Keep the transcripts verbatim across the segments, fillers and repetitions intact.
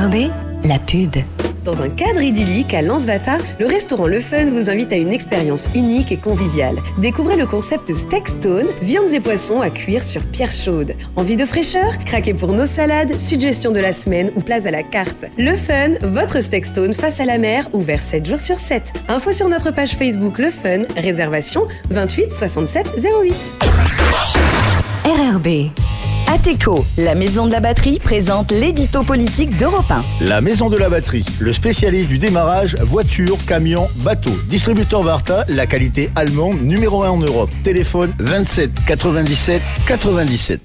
R B, la pub. Dans un cadre idyllique à Lansvata, le restaurant Le Fun vous invite à une expérience unique et conviviale. Découvrez le concept Steak Stone, viandes et poissons à cuire sur pierre chaude. Envie de fraîcheur? Craquez pour nos salades, suggestions de la semaine ou plats à la carte. Le Fun, votre Steak Stone face à la mer, ouvert sept jours sur sept. Info sur notre page Facebook Le Fun, réservation vingt-huit soixante-sept zéro huit. R R B. Ateco, la maison de la batterie, présente l'édito politique d'Europe un. La maison de la batterie, le spécialiste du démarrage, voiture, camion, bateau. Distributeur Varta, la qualité allemande numéro un en Europe. Téléphone vingt-sept quatre-vingt-dix-sept quatre-vingt-dix-sept.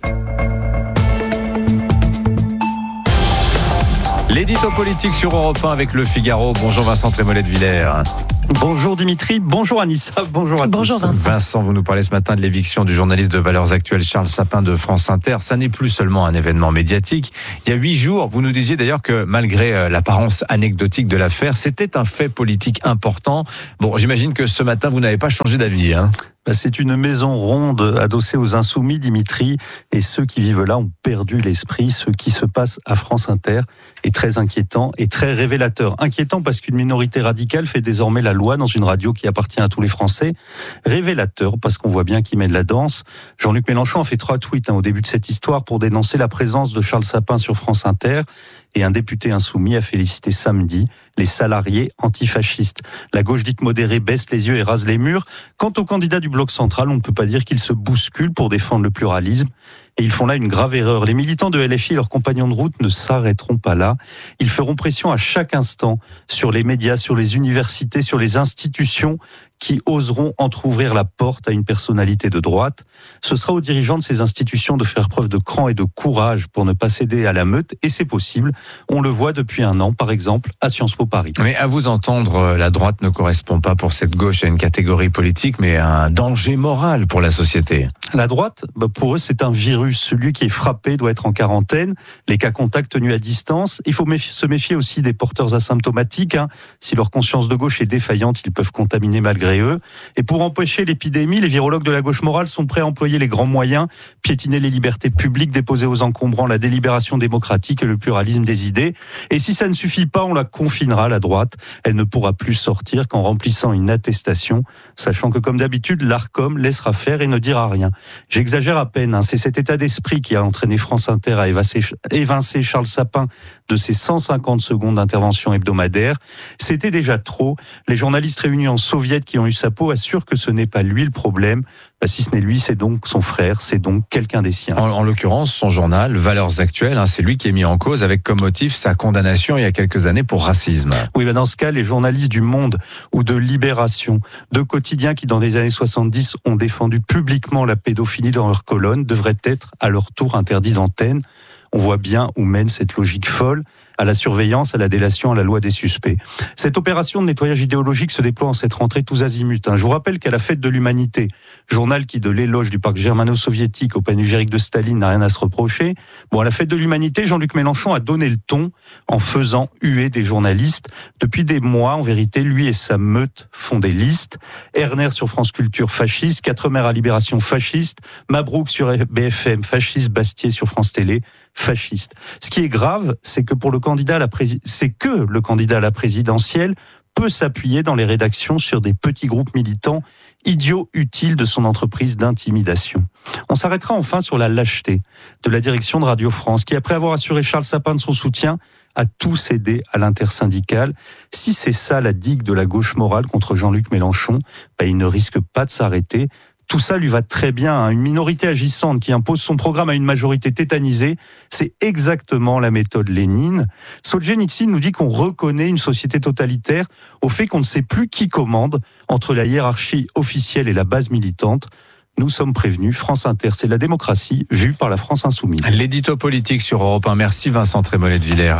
L'édito politique sur Europe un avec Le Figaro. Bonjour Vincent Trémollet de Villers. Bonjour Dimitri, bonjour Anissa, bonjour à bonjour tous. Vincent. Vincent, vous nous parlez ce matin de l'éviction du journaliste de Valeurs Actuelles Charles Sapin de France Inter. Ça n'est plus seulement un événement médiatique. Il y a huit jours, vous nous disiez d'ailleurs que malgré l'apparence anecdotique de l'affaire, c'était un fait politique important. Bon, j'imagine que ce matin, vous n'avez pas changé d'avis, hein ? C'est une maison ronde adossée aux Insoumis, Dimitri, et ceux qui vivent là ont perdu l'esprit. Ce qui se passe à France Inter est très inquiétant et très révélateur. Inquiétant parce qu'une minorité radicale fait désormais la loi dans une radio qui appartient à tous les Français. Révélateur parce qu'on voit bien qu'il met de la danse. Jean-Luc Mélenchon a fait trois tweets hein, au début de cette histoire pour dénoncer la présence de Charles Sapin sur France Inter. Et un député insoumis a félicité samedi les salariés antifascistes. La gauche dite modérée baisse les yeux et rase les murs. Quant aux candidats du bloc central, on ne peut pas dire qu'ils se bousculent pour défendre le pluralisme. Et ils font là une grave erreur. Les militants de L F I et leurs compagnons de route ne s'arrêteront pas là. Ils feront pression à chaque instant sur les médias, sur les universités, sur les institutions qui oseront entrouvrir la porte à une personnalité de droite. Ce sera aux dirigeants de ces institutions de faire preuve de cran et de courage pour ne pas céder à la meute. Et c'est possible. On le voit depuis un an, par exemple, à Sciences Po Paris. Mais à vous entendre, la droite ne correspond pas pour cette gauche à une catégorie politique, mais à un danger moral pour la société. La droite, bah pour eux, c'est un virus. Celui qui est frappé doit être en quarantaine. Les cas contacts tenus à distance. Il faut méfier, se méfier aussi des porteurs asymptomatiques. Hein. Si leur conscience de gauche est défaillante, ils peuvent contaminer malgré eux. Et pour empêcher l'épidémie, les virologues de la gauche morale sont prêts à employer les grands moyens, piétiner les libertés publiques, déposer aux encombrants la délibération démocratique et le pluralisme des idées. Et si ça ne suffit pas, on la confinera, la droite. Elle ne pourra plus sortir qu'en remplissant une attestation, sachant que comme d'habitude, l'Arcom laissera faire et ne dira rien. J'exagère à peine, hein. C'est cet état d'esprit qui a entraîné France Inter à évincer Charles Sapin de ses cent cinquante secondes d'intervention hebdomadaire. C'était déjà trop. Les journalistes réunis en soviet qui ont eu sa peau assurent que ce n'est pas lui le problème. Bah, si ce n'est lui, c'est donc son frère, c'est donc quelqu'un des siens. En, en l'occurrence, son journal, Valeurs Actuelles, hein, c'est lui qui est mis en cause avec comme motif sa condamnation il y a quelques années pour racisme. Oui, bah dans ce cas, les journalistes du Monde ou de Libération, deux quotidiens qui dans les années soixante-dix ont défendu publiquement la pédophilie dans leurs colonnes, devraient être à leur tour interdits d'antenne. On voit bien où mène cette logique folle, à la surveillance, à la délation, à la loi des suspects. Cette opération de nettoyage idéologique se déploie en cette rentrée tous azimuts. Je vous rappelle qu'à la Fête de l'Humanité, journal qui de l'éloge du parc germano-soviétique au panégyrique de Staline n'a rien à se reprocher, bon, à la Fête de l'Humanité, Jean-Luc Mélenchon a donné le ton en faisant huer des journalistes. Depuis des mois, en vérité, lui et sa meute font des listes. Erner sur France Culture, fasciste. Quatremer à Libération, fasciste. Mabrouk sur B F M, fasciste. Bastier sur France Télé, fasciste. Ce qui est grave, c'est que pour le candidat à la prési- c'est que le candidat à la présidentielle peut s'appuyer dans les rédactions sur des petits groupes militants idiots utiles de son entreprise d'intimidation. On s'arrêtera enfin sur la lâcheté de la direction de Radio France qui, après avoir assuré Charles Sapin de son soutien, a tout cédé à l'intersyndicale. Si c'est ça la digue de la gauche morale contre Jean-Luc Mélenchon, ben il ne risque pas de s'arrêter. Tout ça lui va très bien. Hein. Une minorité agissante qui impose son programme à une majorité tétanisée, c'est exactement la méthode Lénine. Solzhenitsyn nous dit qu'on reconnaît une société totalitaire au fait qu'on ne sait plus qui commande entre la hiérarchie officielle et la base militante. Nous sommes prévenus, France Inter, c'est la démocratie vue par la France insoumise. L'édito politique sur Europe un. Merci Vincent Trémollet de Villers.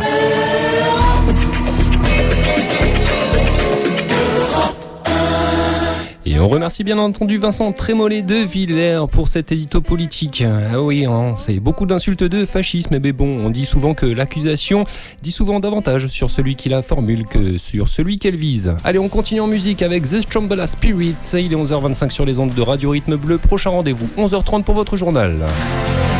Et on remercie bien entendu Vincent Trémollet de Villers pour cet édito politique. Ah oui, hein, c'est beaucoup d'insultes de fascisme, mais bon, on dit souvent que l'accusation dit souvent davantage sur celui qui la formule que sur celui qu'elle vise. Allez, on continue en musique avec The Strombala Spirits. Il est onze heures vingt-cinq sur les ondes de Radio Rythme Bleu. Prochain rendez-vous, onze heures trente pour votre journal.